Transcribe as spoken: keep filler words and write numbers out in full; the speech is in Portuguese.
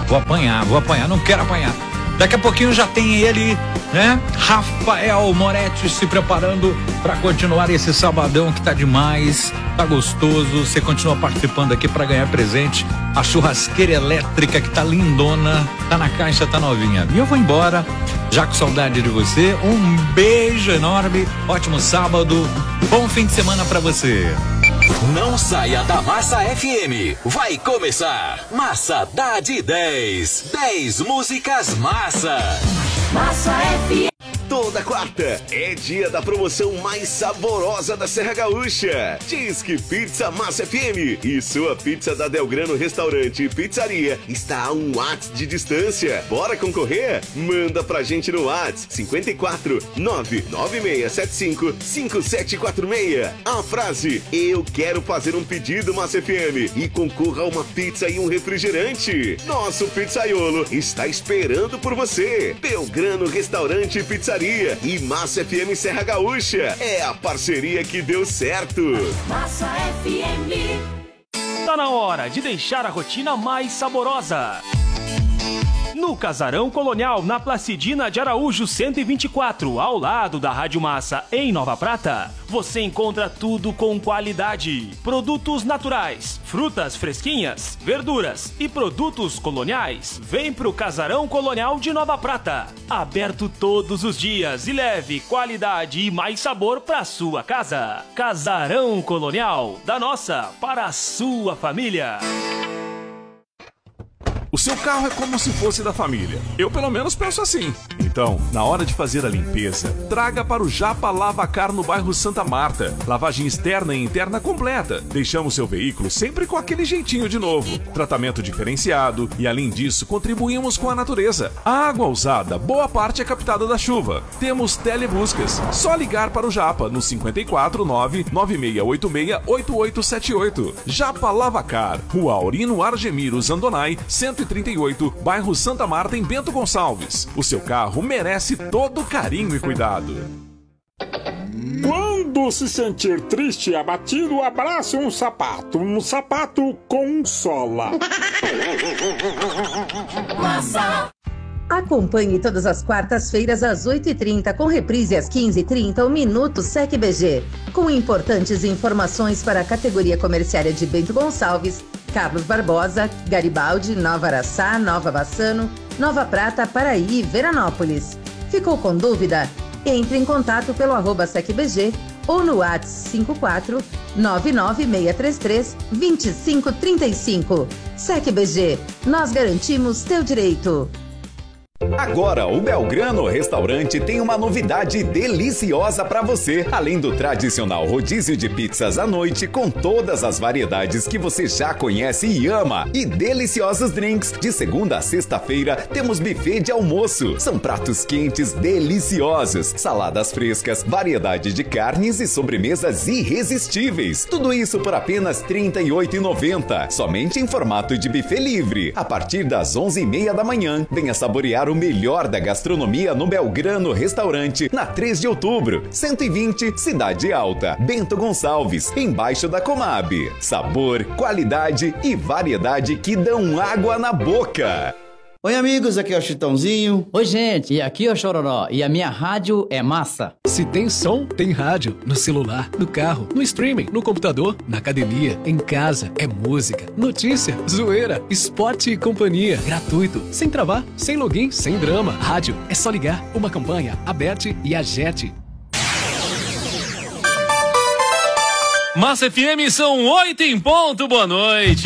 vou apanhar, vou apanhar, não quero apanhar. Daqui a pouquinho já tem ele, né? Rafael Moretti se preparando para continuar esse sabadão que tá demais, tá gostoso. Você continua participando aqui para ganhar presente. A churrasqueira elétrica que tá lindona, tá na caixa, tá novinha. E eu vou embora, já com saudade de você. Um beijo enorme, ótimo sábado, bom fim de semana para você. Não saia da Massa F M. Vai começar Massa dá de dez. dez músicas massa. Massa F M. Toda quarta é dia da promoção mais saborosa da Serra Gaúcha. Disque Pizza Massa F M. E sua pizza da Delgrano Restaurante e Pizzaria está a um WhatsApp de distância. Bora concorrer? Manda pra gente no WhatsApp cinco quatro nove nove seis sete cinco cinco sete quatro seis. A frase: eu quero fazer um pedido Massa F M e concorra a uma pizza e um refrigerante. Nosso pizzaiolo está esperando por você. Delgrano Restaurante e Pizzaria e Massa F M Serra Gaúcha. É a parceria que deu certo. Massa F M. Tá na hora de deixar a rotina mais saborosa. No Casarão Colonial, na Placidina de Araújo cento e vinte e quatro, ao lado da Rádio Massa, em Nova Prata, você encontra tudo com qualidade. Produtos naturais, frutas fresquinhas, verduras e produtos coloniais. Vem pro Casarão Colonial de Nova Prata. Aberto todos os dias e leve qualidade e mais sabor pra sua casa. Casarão Colonial, da nossa para a sua família. O seu carro é como se fosse da família. Eu, pelo menos, penso assim. Então, na hora de fazer a limpeza, traga para o Japa Lavacar no bairro Santa Marta. Lavagem externa e interna completa. Deixamos seu veículo sempre com aquele jeitinho de novo. Tratamento diferenciado e, além disso, contribuímos com a natureza. A água usada, boa parte é captada da chuva. Temos telebuscas. Só ligar para o Japa no cinco quatro nove nove seis oito seis oito oito sete oito. Japa Lavacar, Rua Aurino Argemiro Zandonai, cento e trinta e oito, bairro Santa Marta, em Bento Gonçalves. O seu carro merece todo carinho e cuidado. Quando se sentir triste e abatido, abrace um sapato. Um sapato com sola. Massa. Acompanhe todas as quartas-feiras às oito e trinta, com reprise às quinze e trinta, o Minuto S E C B G, com importantes informações para a categoria comerciária de Bento Gonçalves, Carlos Barbosa, Garibaldi, Nova Araçá, Nova Bassano, Nova Prata, Paraí e Veranópolis. Ficou com dúvida? Entre em contato pelo arroba S E C B G ou no WhatsApp cinco quatro nove nove seis três três dois cinco três cinco. S E C B G, nós garantimos teu direito. Agora, o Belgrano Restaurante tem uma novidade deliciosa para você. Além do tradicional rodízio de pizzas à noite, com todas as variedades que você já conhece e ama, e deliciosos drinks. De segunda a sexta-feira, temos buffet de almoço. São pratos quentes deliciosos, saladas frescas, variedade de carnes e sobremesas irresistíveis. Tudo isso por apenas trinta e oito reais e noventa centavos, somente em formato de buffet livre. A partir das onze e meia da manhã, venha saborear o melhor da gastronomia no Belgrano Restaurante, na três de outubro, cento e vinte, Cidade Alta, Bento Gonçalves, embaixo da Comab. Sabor, qualidade e variedade que dão água na boca. Oi amigos, aqui é o Chitãozinho. Oi gente, e aqui é o Chororó, e a minha rádio é massa. Se tem som, tem rádio. No celular, no carro, no streaming, no computador, na academia, em casa. É música, notícia, zoeira, esporte e companhia. Gratuito, sem travar, sem login, sem drama. Rádio, é só ligar. Uma campanha, Aberte e Agete. Massa F M, são oito em ponto, boa noite.